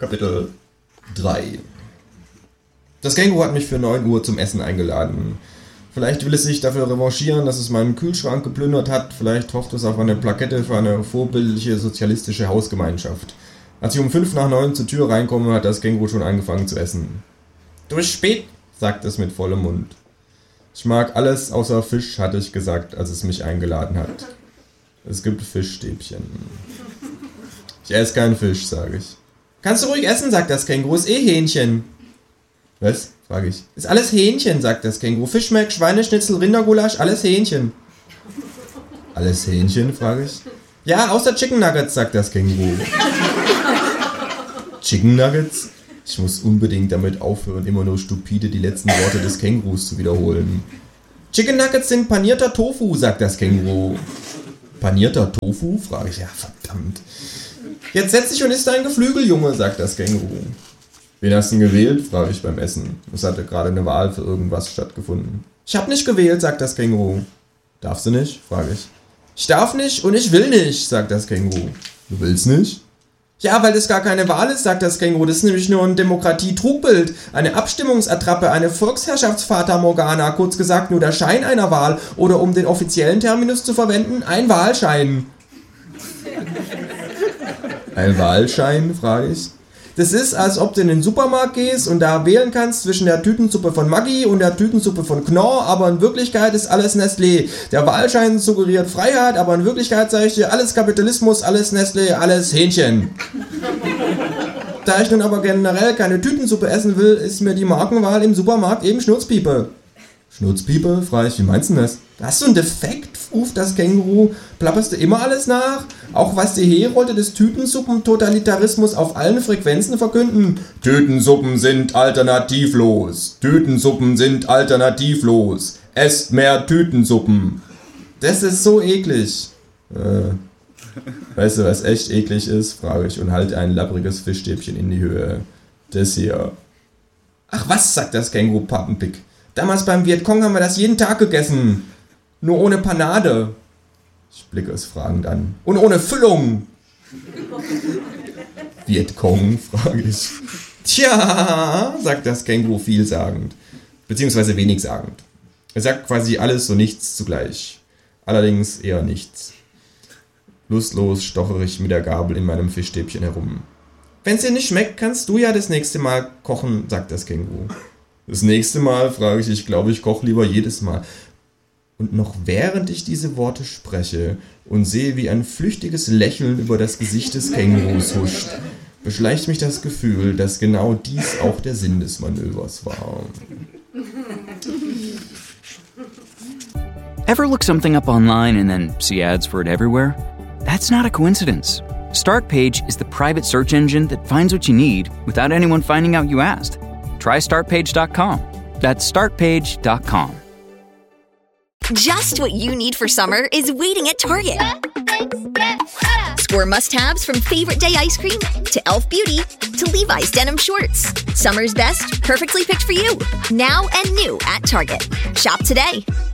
Kapitel 3. Das Känguru hat mich für 9 Uhr zum Essen eingeladen. Vielleicht will es sich dafür revanchieren, dass es meinen Kühlschrank geplündert hat. Vielleicht hofft es auf eine Plakette für eine vorbildliche sozialistische Hausgemeinschaft. Als ich um 8:55 zur Tür reinkomme, hat das Känguru schon angefangen zu essen. Du bist spät, sagt es mit vollem Mund. Ich mag alles außer Fisch, hatte ich gesagt, als es mich eingeladen hat. Es gibt Fischstäbchen. Ich esse keinen Fisch, sage ich. Kannst du ruhig essen, sagt das Känguru, ist Hähnchen. Was? Frage ich. Ist alles Hähnchen, sagt das Känguru. Fischmeck, Schweineschnitzel, Rindergulasch, alles Hähnchen. Alles Hähnchen, frage ich. Ja, außer Chicken Nuggets, sagt das Känguru. Chicken Nuggets? Ich muss unbedingt damit aufhören, immer nur stupide die letzten Worte des Kängurus zu wiederholen. Chicken Nuggets sind panierter Tofu, sagt das Känguru. Panierter Tofu? Frage ich. Ja, verdammt. Jetzt setz dich und isst dein Geflügel, Junge, sagt das Känguru. Wen hast du denn gewählt? Frage ich beim Essen. Es hatte gerade eine Wahl für irgendwas stattgefunden. Ich hab nicht gewählt, sagt das Känguru. Darfst du nicht? Frage ich. Ich darf nicht und ich will nicht, sagt das Känguru. Du willst nicht? Ja, weil das gar keine Wahl ist, sagt das Känguru. Das ist nämlich nur ein Demokratie-Trugbild, eine Abstimmungsattrappe, eine Volksherrschaftsfata Morgana, kurz gesagt nur der Schein einer Wahl oder um den offiziellen Terminus zu verwenden, ein Wahlschein. Ein Wahlschein, frage ich. Das ist, als ob du in den Supermarkt gehst und da wählen kannst zwischen der Tütensuppe von Maggi und der Tütensuppe von Knorr, aber in Wirklichkeit ist alles Nestlé. Der Wahlschein suggeriert Freiheit, aber in Wirklichkeit sage ich dir, alles Kapitalismus, alles Nestlé, alles Hähnchen. Da ich nun aber generell keine Tütensuppe essen will, ist mir die Markenwahl im Supermarkt eben Schnurzpiepe. Schnurzpiepe? Frage ich, wie meinst du das? Hast du einen Defekt? Ruft das Känguru. Plapperst du immer alles nach? Auch was die Herolde des Tütensuppen-Totalitarismus auf allen Frequenzen verkünden? Tütensuppen sind alternativlos. Tütensuppen sind alternativlos. Esst mehr Tütensuppen. Das ist so eklig. Weißt du, was echt eklig ist? Frage ich und halte ein labbriges Fischstäbchen in die Höhe. Das hier. Ach was, sagt das Känguru Pappenpick. Damals beim Vietcong haben wir das jeden Tag gegessen. Nur ohne Panade. Ich blicke es fragend an. Und ohne Füllung. Vietcong, frage ich. Tja, sagt das Känguru vielsagend. Beziehungsweise wenig-sagend. Er sagt quasi alles und nichts zugleich. Allerdings eher nichts. Lustlos stochere ich mit der Gabel in meinem Fischstäbchen herum. Wenn's dir nicht schmeckt, kannst du ja das nächste Mal kochen, sagt das Känguru. Das nächste Mal, frage ich, ich glaube, ich koche lieber jedes Mal. Und noch während ich diese Worte spreche und sehe, wie ein flüchtiges Lächeln über das Gesicht des Kängurus huscht, beschleicht mich das Gefühl, dass genau dies auch der Sinn des Manövers war. Ever look something up online and then see ads for it everywhere? That's not a coincidence. Startpage is the private search engine that finds what you need without anyone finding out you asked. Try startpage.com. That's startpage.com. Just what you need for summer is waiting at Target. Score must-haves from favorite day ice cream to Elf Beauty to Levi's denim shorts. Summer's best, perfectly picked for you. Now and new at Target. Shop today.